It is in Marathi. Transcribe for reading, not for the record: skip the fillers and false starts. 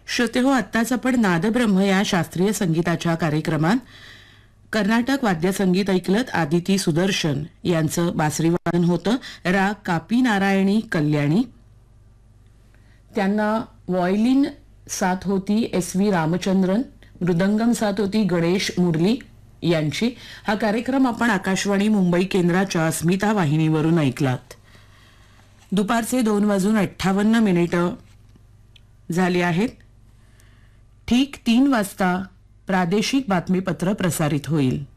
श्रोते हो, आत्ताच आपण नादब्रह्म या शास्त्रीय संगीताच्या कार्यक्रमात कर्नाटक वाद्यसंगीत ऐकलत. आदिती सुदर्शन यांचं बासरी वादन होतं. राग कापी नारायणी कल्याणी. त्यांना व्हायोलिन साथ होती एस.व्ही. रामचंद्रन, मृदंगम साथ होती गणेश मुरली यांची. हा कार्यक्रम आपण आकाशवाणी मुंबई केंद्राच्या अस्मिता वाहिनीवरून ऐकलात. दुपारचे 2:58 झाले आहेत. ठीक 3 वाजता प्रादेशिक बातमीपत्र प्रसारित होईल.